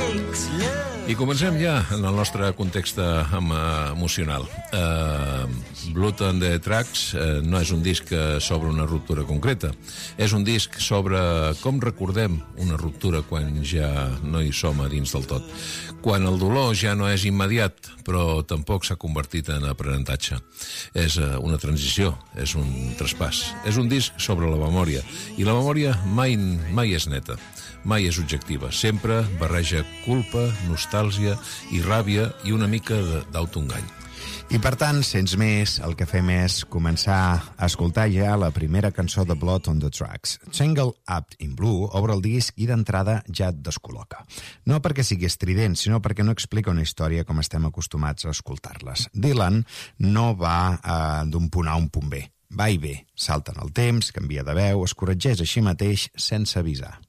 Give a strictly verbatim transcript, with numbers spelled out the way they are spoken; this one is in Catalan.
I comencem ja en el nostre context emocional. Uh, Blood on the Tracks uh, no és un disc sobre una ruptura concreta, és un disc sobre com recordem una ruptura quan ja no hi som a dins del tot, quan el dolor ja no és immediat, però tampoc s'ha convertit en aprenentatge. És uh, una transició, és un traspàs, és un disc sobre la memòria, i la memòria mai, mai és neta, mai és objectiva, sempre barreja culpa, nostàlgia i ràbia i una mica d'autoengany. I per tant, sense més, el que fem és començar a escoltar ja la primera cançó de Blood on the Tracks. Tangled Up in Blue obre el disc i d'entrada ja et descol·loca. No perquè sigui estrident, sinó perquè no explica una història com estem acostumats a escoltar-les. Dylan no va eh, d'un punt A a un punt B. Va i ve, salta en el temps, canvia de veu, es corregeix així mateix sense avisar.